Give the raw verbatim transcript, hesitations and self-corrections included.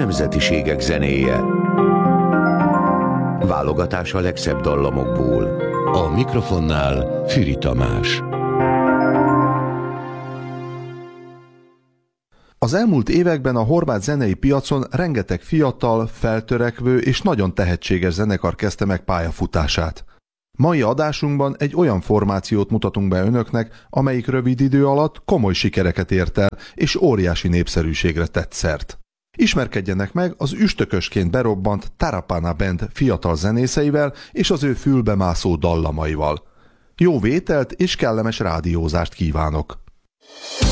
nemzetiségek zenéje. Válogatás a legszebb dallamokból. A mikrofonnál Füri Tamás. Az elmúlt években a horvát zenei piacon rengeteg fiatal, feltörekvő és nagyon tehetséges zenekar kezdte meg pályafutását. Mai adásunkban egy olyan formációt mutatunk be önöknek, amelyik rövid idő alatt komoly sikereket ért el és óriási népszerűségre tett szert. Ismerkedjenek meg az üstökösként berobbant Tarapana Band fiatal zenészeivel és az ő fülbemászó dallamaival. Jó vételt és kellemes rádiózást kívánok!